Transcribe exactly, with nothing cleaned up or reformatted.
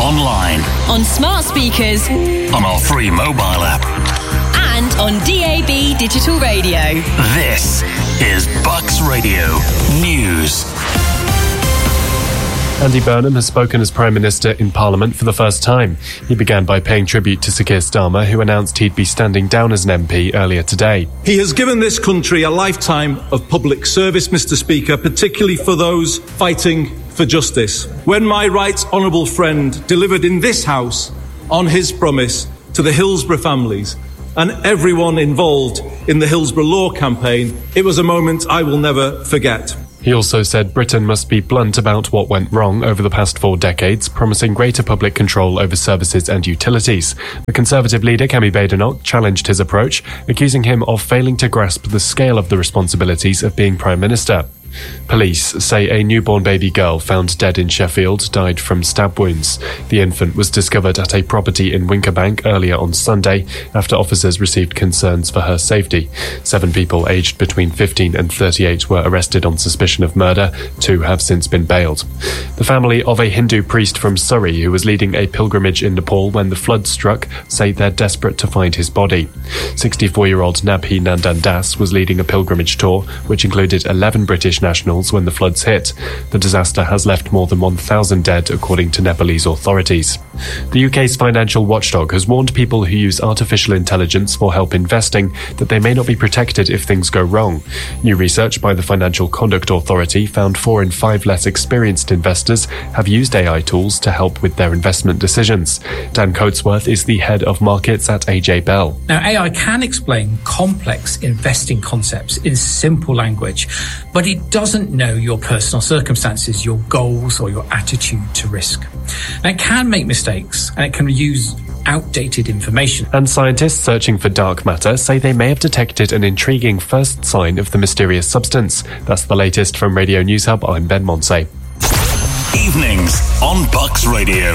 online, on smart speakers, on our free mobile app, and on D A B digital radio. This is Bucks Radio News. Andy Burnham has spoken as Prime Minister in Parliament for the first time. He began by paying tribute to Sir Keir Starmer, who announced he'd be standing down as an M P earlier today. He has given this country a lifetime of public service, Mr Speaker, particularly for those fighting for justice. When my right honourable friend delivered in this House on his promise to the Hillsborough families and everyone involved in the Hillsborough Law campaign, it was a moment I will never forget. He also said Britain must be blunt about what went wrong over the past four decades, promising greater public control over services and utilities. The Conservative leader, Kemi Badenoch, challenged his approach, accusing him of failing to grasp the scale of the responsibilities of being Prime Minister. Police say a newborn baby girl found dead in Sheffield died from stab wounds. The infant was discovered at a property in Winkerbank earlier on Sunday after officers received concerns for her safety. Seven people aged between fifteen and thirty-eight were arrested on suspicion of murder. Two have since been bailed. The family of a Hindu priest from Surrey who was leading a pilgrimage in Nepal when the flood struck say they're desperate to find his body. sixty-four-year-old Nabhi Nandan Das was leading a pilgrimage tour which included eleven British nationals when the floods hit. The disaster has left more than one thousand dead, according to Nepalese authorities. The U K's financial watchdog has warned people who use artificial intelligence for help investing that they may not be protected if things go wrong. New research by the Financial Conduct Authority found four in five less experienced investors have used A I tools to help with their investment decisions. Dan Coatsworth is the head of markets at A J Bell. Now, A I can explain complex investing concepts in simple language, but it doesn't know your personal circumstances, your goals, or your attitude to risk. And it can make mistakes, and it can use outdated information. And scientists searching for dark matter say they may have detected an intriguing first sign of the mysterious substance. That's the latest from Radio News Hub. I'm Ben Monsey. Evenings on Bucks Radio.